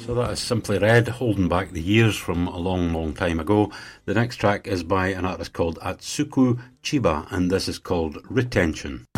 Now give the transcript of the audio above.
So that is Simply Red, holding back the years from a long, long time ago. The next track is by an artist called Atsuko Chiba, and this is called Retention.